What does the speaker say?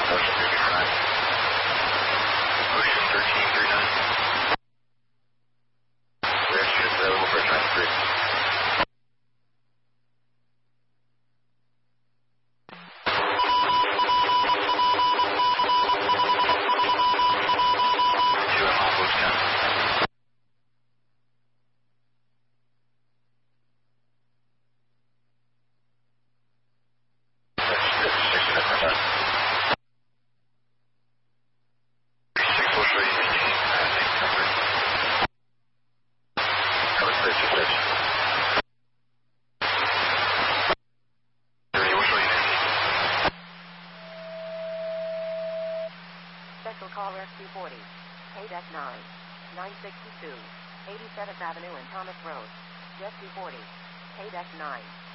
Ocean 359. Ocean 1339. Rear units available for transfer. Special call Rescue 40, KDEC 9, 962, 87th Avenue and Thomas Road. Rescue 40, KDEC 9.